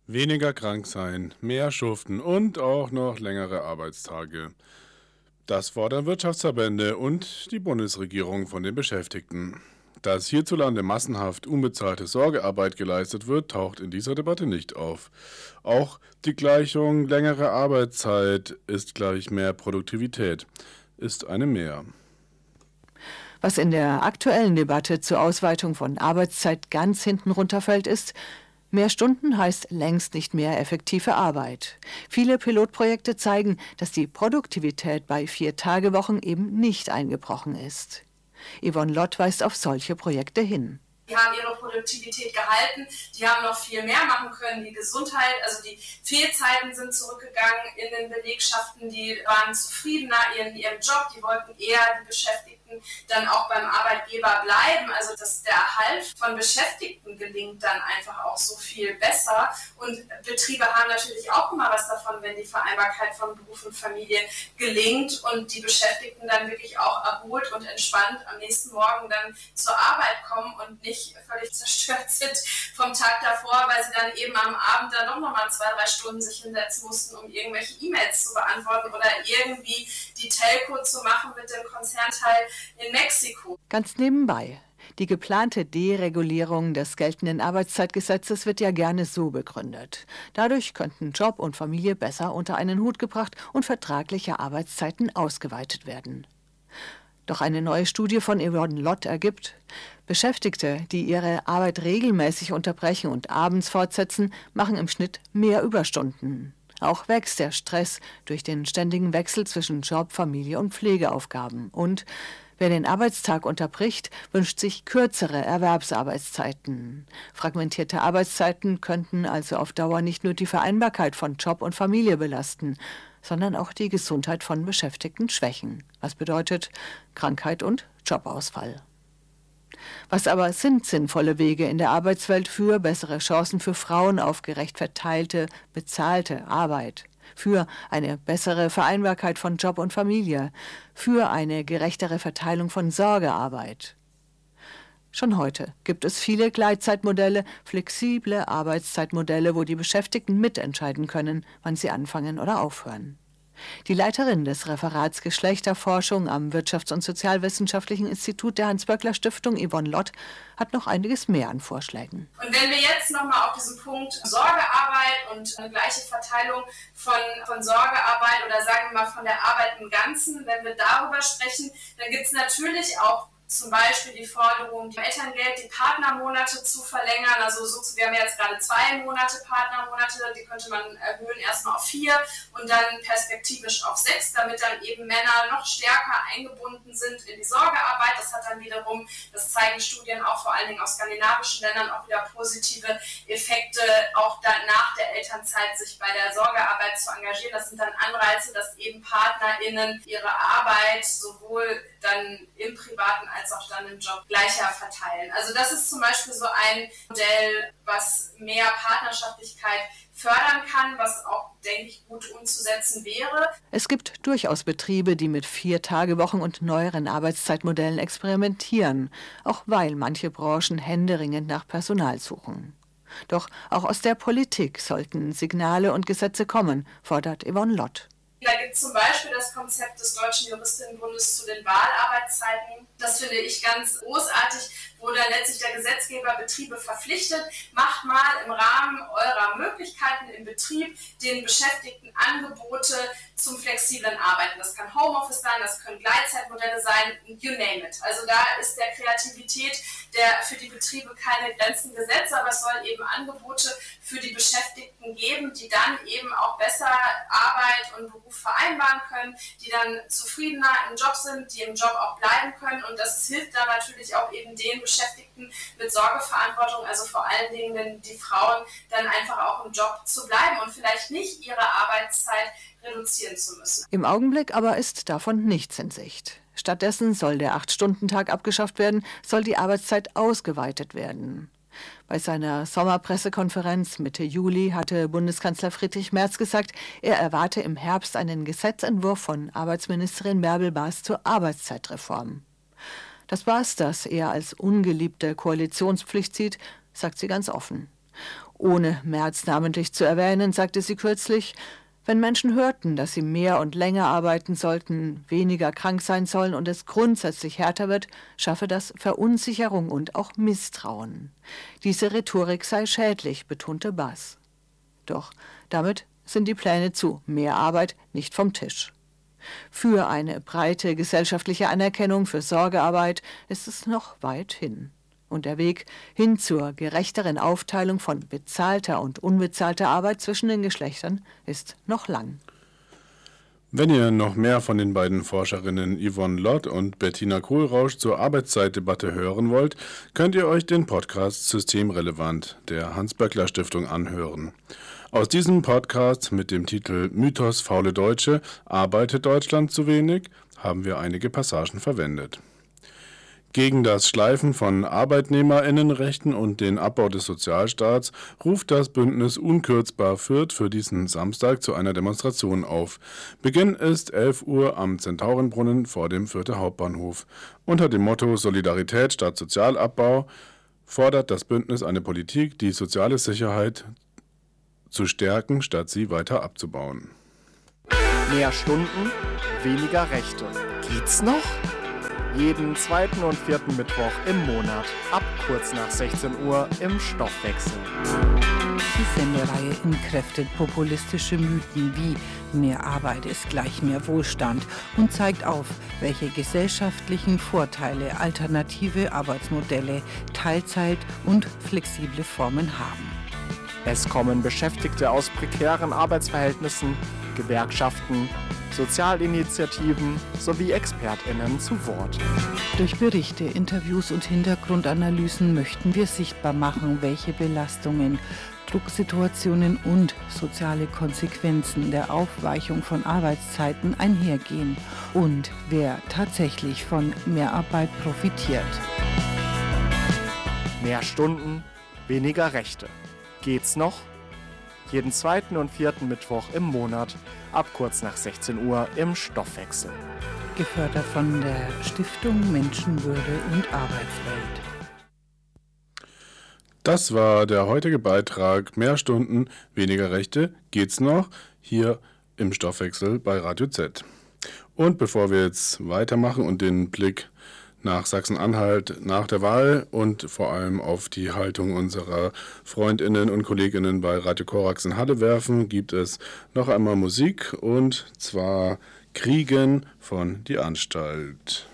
Weniger krank sein, mehr schuften und auch noch längere Arbeitstage. Das fordern Wirtschaftsverbände und die Bundesregierung von den Beschäftigten. Dass hierzulande massenhaft unbezahlte Sorgearbeit geleistet wird, taucht in dieser Debatte nicht auf. Auch die Gleichung längere Arbeitszeit ist gleich mehr Produktivität ist eine mehr. Was in der aktuellen Debatte zur Ausweitung von Arbeitszeit ganz hinten runterfällt, ist: Mehr Stunden heißt längst nicht mehr effektive Arbeit. Viele Pilotprojekte zeigen, dass die Produktivität bei 4-Tage-Wochen eben nicht eingebrochen ist. Yvonne Lott weist auf solche Projekte hin. Die haben ihre Produktivität gehalten, die haben noch viel mehr machen können, die Gesundheit, also die Fehlzeiten sind zurückgegangen in den Belegschaften, die waren zufriedener in ihrem Job, die wollten eher die Beschäftigten dann auch beim Arbeitgeber bleiben, also dass der Erhalt von Beschäftigten gelingt dann einfach auch so viel besser und Betriebe haben natürlich auch immer was davon, wenn die Vereinbarkeit von Beruf und Familie gelingt und die Beschäftigten dann wirklich auch erholt und entspannt am nächsten Morgen dann zur Arbeit kommen und nicht völlig zerstört sind vom Tag davor, weil sie dann eben am Abend dann doch nochmal 2-3 Stunden sich hinsetzen mussten, um irgendwelche E-Mails zu beantworten oder irgendwie die Telco zu machen mit dem Konzernteil in Mexiko. Ganz nebenbei: Die geplante Deregulierung des geltenden Arbeitszeitgesetzes wird ja gerne so begründet. Dadurch könnten Job und Familie besser unter einen Hut gebracht und vertragliche Arbeitszeiten ausgeweitet werden. Doch eine neue Studie von Yvonne Lott ergibt: Beschäftigte, die ihre Arbeit regelmäßig unterbrechen und abends fortsetzen, machen im Schnitt mehr Überstunden. Auch wächst der Stress durch den ständigen Wechsel zwischen Job, Familie und Pflegeaufgaben. Und wer den Arbeitstag unterbricht, wünscht sich kürzere Erwerbsarbeitszeiten. Fragmentierte Arbeitszeiten könnten also auf Dauer nicht nur die Vereinbarkeit von Job und Familie belasten, sondern auch die Gesundheit von Beschäftigten schwächen. Was bedeutet Krankheit und Jobausfall. Was aber sind sinnvolle Wege in der Arbeitswelt für bessere Chancen für Frauen auf gerecht verteilte, bezahlte Arbeit? Für eine bessere Vereinbarkeit von Job und Familie, für eine gerechtere Verteilung von Sorgearbeit. Schon heute gibt es viele Gleitzeitmodelle, flexible Arbeitszeitmodelle, wo die Beschäftigten mitentscheiden können, wann sie anfangen oder aufhören. Die Leiterin des Referats Geschlechterforschung am Wirtschafts- und Sozialwissenschaftlichen Institut der Hans-Böckler-Stiftung, Yvonne Lott, hat noch einiges mehr an Vorschlägen. Und wenn wir jetzt nochmal auf diesen Punkt Sorgearbeit und eine gleiche Verteilung von Sorgearbeit oder sagen wir mal von der Arbeit im Ganzen, wenn wir darüber sprechen, dann gibt es natürlich auch zum Beispiel die Forderung, die Elterngeld, die Partnermonate zu verlängern. Also wir haben jetzt gerade 2 Monate Partnermonate, die könnte man erhöhen erstmal auf 4 und dann perspektivisch auf 6, damit dann eben Männer noch stärker eingebunden sind in die Sorgearbeit. Das hat dann wiederum, das zeigen Studien auch vor allen Dingen aus skandinavischen Ländern, auch wieder positive Effekte, auch dann nach der Elternzeit sich bei der Sorgearbeit zu engagieren. Das sind dann Anreize, dass eben PartnerInnen ihre Arbeit sowohl dann im privaten als auch dann im Job gleicher verteilen. Also das ist zum Beispiel so ein Modell, was mehr Partnerschaftlichkeit fördern kann, was auch, denke ich, gut umzusetzen wäre. Es gibt durchaus Betriebe, die mit 4-Tage-Wochen und neueren Arbeitszeitmodellen experimentieren, auch weil manche Branchen händeringend nach Personal suchen. Doch auch aus der Politik sollten Signale und Gesetze kommen, fordert Yvonne Lott. Da gibt es zum Beispiel das Konzept des Deutschen Juristinnenbundes zu den Wahlarbeitszeiten. Das finde ich ganz großartig, wo dann letztlich der Gesetzgeber Betriebe verpflichtet, macht mal im Rahmen eurer Möglichkeiten im Betrieb den Beschäftigten Angebote zum flexiblen Arbeiten. Das kann Homeoffice sein, das können Gleitzeitmodelle sein, you name it. Also da ist der Kreativität für die Betriebe keine Grenzen gesetzt, aber es soll eben Angebote für die Beschäftigten geben, die dann eben auch besser Arbeit und Beruf vereinbaren können, die dann zufriedener im Job sind, die im Job auch bleiben können und das hilft dann natürlich auch eben den Beschäftigten mit Sorgeverantwortung, also vor allen Dingen die Frauen, dann einfach auch im Job zu bleiben und vielleicht nicht ihre Arbeitszeit reduzieren zu müssen. Im Augenblick aber ist davon nichts in Sicht. Stattdessen soll der 8-Stunden-Tag abgeschafft werden, soll die Arbeitszeit ausgeweitet werden. Bei seiner Sommerpressekonferenz Mitte Juli hatte Bundeskanzler Friedrich Merz gesagt, er erwarte im Herbst einen Gesetzentwurf von Arbeitsministerin Bärbel Baas zur Arbeitszeitreform. Dass Baas das eher als ungeliebte Koalitionspflicht sieht, sagt sie ganz offen. Ohne Merz namentlich zu erwähnen, sagte sie kürzlich, wenn Menschen hörten, dass sie mehr und länger arbeiten sollten, weniger krank sein sollen und es grundsätzlich härter wird, schaffe das Verunsicherung und auch Misstrauen. Diese Rhetorik sei schädlich, betonte Bass. Doch damit sind die Pläne zu mehr Arbeit nicht vom Tisch. Für eine breite gesellschaftliche Anerkennung für Sorgearbeit ist es noch weit hin. Und der Weg hin zur gerechteren Aufteilung von bezahlter und unbezahlter Arbeit zwischen den Geschlechtern ist noch lang. Wenn ihr noch mehr von den beiden Forscherinnen Yvonne Lott und Bettina Kohlrausch zur Arbeitszeitdebatte hören wollt, könnt ihr euch den Podcast Systemrelevant der Hans-Böckler-Stiftung anhören. Aus diesem Podcast mit dem Titel Mythos faule Deutsche, arbeitet Deutschland zu wenig, haben wir einige Passagen verwendet. Gegen das Schleifen von ArbeitnehmerInnenrechten und den Abbau des Sozialstaats ruft das Bündnis Unkürzbar Fürth für diesen Samstag zu einer Demonstration auf. Beginn ist 11 Uhr am Zentaurenbrunnen vor dem Fürther Hauptbahnhof. Unter dem Motto Solidarität statt Sozialabbau fordert das Bündnis eine Politik, die soziale Sicherheit zu stärken, statt sie weiter abzubauen. Mehr Stunden, weniger Rechte. Geht's noch? Jeden zweiten und vierten Mittwoch im Monat, ab kurz nach 16 Uhr im Stoffwechsel. Die Sendereihe entkräftet populistische Mythen wie mehr Arbeit ist gleich mehr Wohlstand und zeigt auf, welche gesellschaftlichen Vorteile alternative Arbeitsmodelle, Teilzeit und flexible Formen haben. Es kommen Beschäftigte aus prekären Arbeitsverhältnissen, Gewerkschaften, Sozialinitiativen sowie ExpertInnen zu Wort. Durch Berichte, Interviews und Hintergrundanalysen möchten wir sichtbar machen, welche Belastungen, Drucksituationen und soziale Konsequenzen der Aufweichung von Arbeitszeiten einhergehen und wer tatsächlich von Mehrarbeit profitiert. Mehr Stunden, weniger Rechte. Geht's noch? Jeden zweiten und vierten Mittwoch im Monat, ab kurz nach 16 Uhr im Stoffwechsel. Gefördert von der Stiftung Menschenwürde und Arbeitswelt. Das war der heutige Beitrag Mehr Stunden, weniger Rechte, geht's noch? Hier im Stoffwechsel bei Radio Z. Und bevor wir jetzt weitermachen und den Blick nach Sachsen-Anhalt nach der Wahl und vor allem auf die Haltung unserer FreundInnen und KollegInnen bei Radio Korax in Halle werfen, gibt es noch einmal Musik und zwar Kriegen von Die Anstalt.